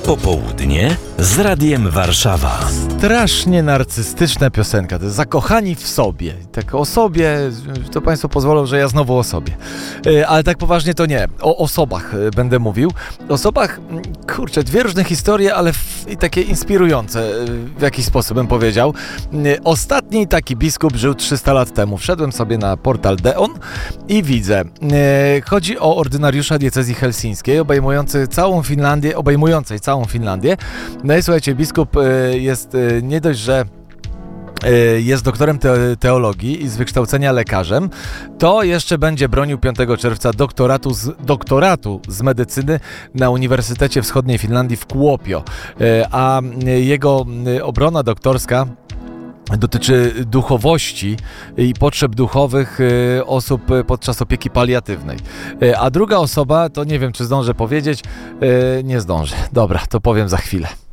Popołudnie z Radiem Warszawa. Strasznie narcystyczna piosenka. To jest Zakochani w sobie. Tak o sobie, to Państwo pozwolą, że ja znowu o sobie. Ale tak poważnie to nie. O osobach będę mówił. O osobach, kurczę, dwie różne historie, ale i takie inspirujące w jakiś sposób bym powiedział. Ostatni taki biskup żył 300 lat temu. Wszedłem sobie na portal Deon i widzę. Chodzi o ordynariusza diecezji helsińskiej, obejmującej całą Finlandię. No i słuchajcie, biskup jest nie dość, że jest doktorem teologii i z wykształcenia lekarzem, to jeszcze będzie bronił 5 czerwca doktoratu z medycyny na Uniwersytecie Wschodniej Finlandii w Kuopio. A jego obrona doktorska dotyczy duchowości i potrzeb duchowych osób podczas opieki paliatywnej. A druga osoba, to nie wiem, czy zdążę powiedzieć, nie zdążę. Dobra, to powiem za chwilę.